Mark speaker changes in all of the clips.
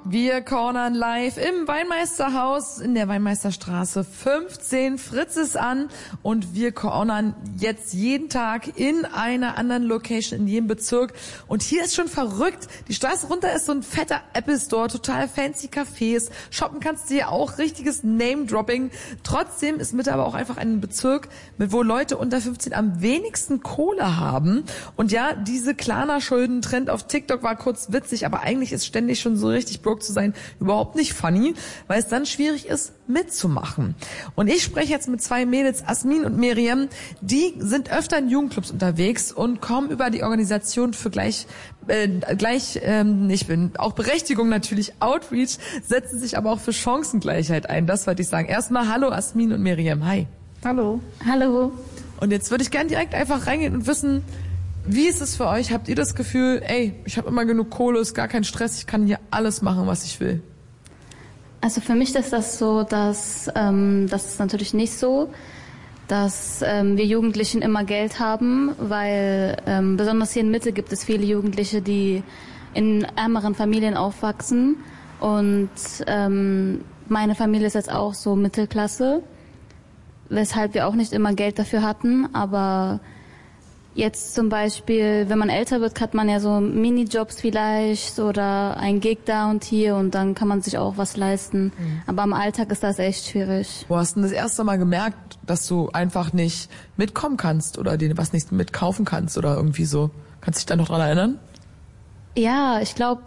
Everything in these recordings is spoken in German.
Speaker 1: Wir cornern live im Weinmeisterhaus in der Weinmeisterstraße 15. Fritz ist an und wir cornern jetzt jeden Tag in einer anderen Location in jedem Bezirk. Und hier ist schon verrückt. Die Straße runter ist so ein fetter Apple Store, total fancy Cafés. Shoppen kannst du hier auch, richtiges Name-Dropping. Trotzdem ist Mitte aber auch einfach ein Bezirk, wo Leute unter 15 am wenigsten Kohle haben. Und ja, diese Klarna-Schulden-Trend auf TikTok war kurz witzig, aber eigentlich ist ständig schon so richtig broke zu sein überhaupt nicht funny, weil es dann schwierig ist, mitzumachen. Und ich spreche jetzt mit zwei Mädels, Asmin und Miriam, die sind öfter in Jugendclubs unterwegs und kommen über die Organisation für auch Berechtigung natürlich, Outreach, setzen sich aber auch für Chancengleichheit ein. Das wollte ich sagen. Erstmal hallo Asmin und Miriam. Hi.
Speaker 2: Hallo.
Speaker 3: Hallo.
Speaker 1: Und jetzt würde ich gerne direkt einfach reingehen und wissen, wie ist es für euch? Habt ihr das Gefühl, ey, ich habe immer genug Kohle, ist gar kein Stress, ich kann hier alles machen, was ich will?
Speaker 3: Also für mich ist das so, dass das ist natürlich nicht so, dass wir Jugendlichen immer Geld haben, weil besonders hier in Mitte gibt es viele Jugendliche, die in ärmeren Familien aufwachsen. Und meine Familie ist jetzt auch so Mittelklasse, weshalb wir auch nicht immer Geld dafür hatten, aber jetzt zum Beispiel, wenn man älter wird, hat man ja so Minijobs vielleicht oder ein Gig da und hier und dann kann man sich auch was leisten. Aber im Alltag ist das echt schwierig.
Speaker 1: Wo hast du denn das erste Mal gemerkt, dass du einfach nicht mitkommen kannst oder dir was nicht mitkaufen kannst oder irgendwie so? Kannst du dich da noch dran erinnern?
Speaker 3: Ja, ich glaube,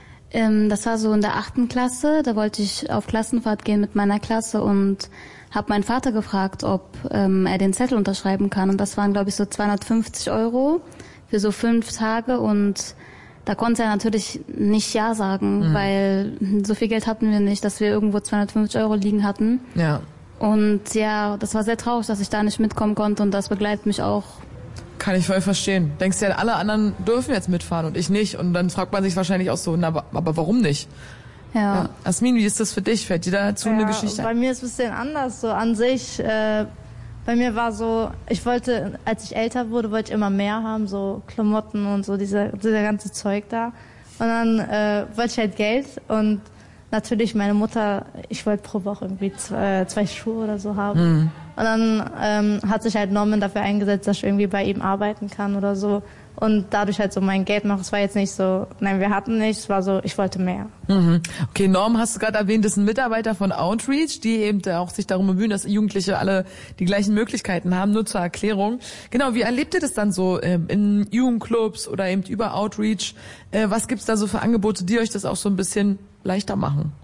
Speaker 3: das war so in der 8. Klasse. Da wollte ich auf Klassenfahrt gehen mit meiner Klasse und habe meinen Vater gefragt, ob er den Zettel unterschreiben kann. Und das waren, glaube ich, so 250 € für so 5 Tage. Und da konnte er natürlich nicht Ja sagen, weil so viel Geld hatten wir nicht, dass wir irgendwo 250 € liegen hatten.
Speaker 1: Ja.
Speaker 3: Und ja, das war sehr traurig, dass ich da nicht mitkommen konnte und das begleitet mich auch.
Speaker 1: Kann ich voll verstehen. Denkst du ja, alle anderen dürfen jetzt mitfahren und ich nicht. Und dann fragt man sich wahrscheinlich auch so, aber warum nicht?
Speaker 3: Ja.
Speaker 1: Asmin, wie ist das für dich? Fällt dir dazu eine Geschichte ein?
Speaker 2: Bei mir ist es ein bisschen anders. So an sich, bei mir war so, ich wollte, als ich älter wurde, wollte ich immer mehr haben, so Klamotten und so, dieser ganze Zeug da. Und dann wollte ich halt Geld und natürlich meine Mutter, ich wollte pro Woche irgendwie 2 Schuhe oder so haben. Und dann hat sich halt Norman dafür eingesetzt, dass ich irgendwie bei ihm arbeiten kann oder so. Und dadurch halt so mein Geld machen. Es war jetzt nicht so, nein, wir hatten nicht, es war so, ich wollte mehr.
Speaker 1: Okay, Norm, hast du gerade erwähnt, ist ein Mitarbeiter von Outreach, die eben auch sich darum bemühen, dass Jugendliche alle die gleichen Möglichkeiten haben, nur zur Erklärung. Genau, wie erlebt ihr das dann so in Jugendclubs oder eben über Outreach? Was gibt's da so für Angebote, die euch das auch so ein bisschen leichter machen?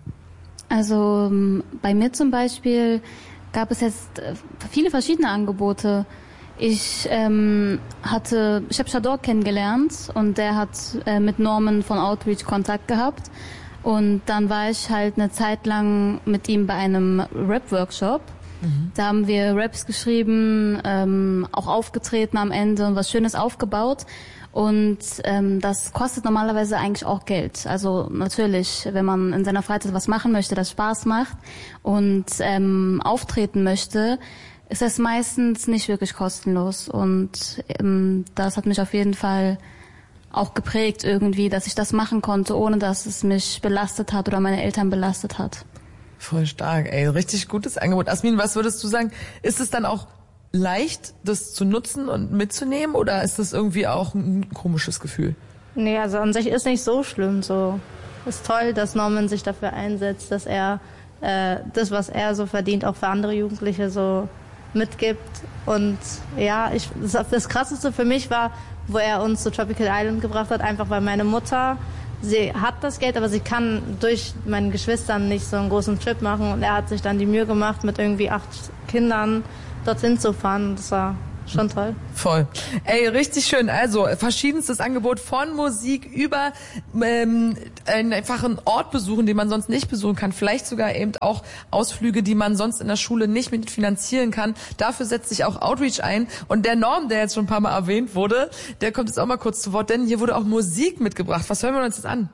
Speaker 3: Also bei mir zum Beispiel gab es jetzt viele verschiedene Angebote. Ich habe Shador kennengelernt und der hat mit Norman von Outreach Kontakt gehabt und dann war ich halt eine Zeit lang mit ihm bei einem Rap-Workshop. Da haben wir Raps geschrieben, auch aufgetreten am Ende und was Schönes aufgebaut. Und das kostet normalerweise eigentlich auch Geld. Also natürlich, wenn man in seiner Freizeit was machen möchte, das Spaß macht und auftreten möchte, ist das meistens nicht wirklich kostenlos. Und das hat mich auf jeden Fall auch geprägt irgendwie, dass ich das machen konnte, ohne dass es mich belastet hat oder meine Eltern belastet hat.
Speaker 1: Voll stark, ey, richtig gutes Angebot. Asmin, was würdest du sagen, ist es dann auch leicht, das zu nutzen und mitzunehmen oder ist das irgendwie auch ein komisches Gefühl?
Speaker 2: Nee, also an sich ist nicht so schlimm. So ist toll, dass Norman sich dafür einsetzt, dass er das, was er so verdient, auch für andere Jugendliche so mitgibt. Und ja, das Krasseste für mich war, wo er uns zu Tropical Island gebracht hat, einfach weil meine Mutter, sie hat das Geld, aber sie kann durch meinen Geschwistern nicht so einen großen Trip machen und er hat sich dann die Mühe gemacht, mit irgendwie 8 Kindern dorthin zu fahren. Das war schon toll.
Speaker 1: Voll. Ey, richtig schön. Also, verschiedenstes Angebot von Musik über einen einfachen Ort besuchen, den man sonst nicht besuchen kann. Vielleicht sogar eben auch Ausflüge, die man sonst in der Schule nicht mit finanzieren kann. Dafür setzt sich auch Outreach ein. Und der Norm, der jetzt schon ein paar Mal erwähnt wurde, der kommt jetzt auch mal kurz zu Wort, denn hier wurde auch Musik mitgebracht. Was hören wir uns jetzt an?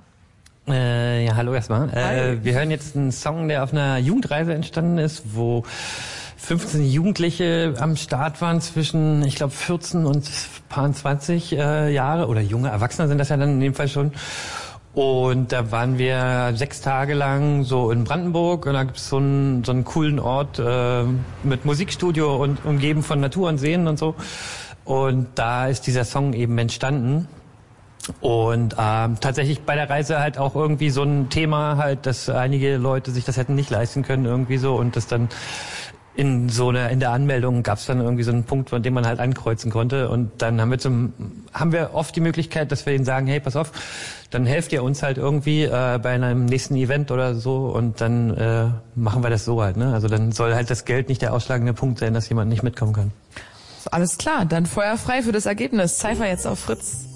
Speaker 4: Ja, hallo erstmal. Wir hören jetzt einen Song, der auf einer Jugendreise entstanden ist, wo 15 Jugendliche am Start waren zwischen, ich glaube, 14 und 20 Jahre oder junge Erwachsene sind das ja dann in dem Fall schon. Und da waren wir 6 Tage lang so in Brandenburg und da gibt es so einen coolen Ort mit Musikstudio und umgeben von Natur und Seen und so. Und da ist dieser Song eben entstanden. Und tatsächlich bei der Reise halt auch irgendwie so ein Thema halt, dass einige Leute sich das hätten nicht leisten können irgendwie so und das dann in der Anmeldung gab es dann irgendwie so einen Punkt, von dem man halt ankreuzen konnte und dann haben wir oft die Möglichkeit, dass wir ihnen sagen, hey, pass auf, dann helft ihr uns halt irgendwie bei einem nächsten Event oder so und dann machen wir das so halt, ne? Also dann soll halt das Geld nicht der ausschlagende Punkt sein, dass jemand nicht mitkommen kann.
Speaker 1: Alles klar, dann Feuer frei für das Ergebnis. Cypher jetzt auf Fritz.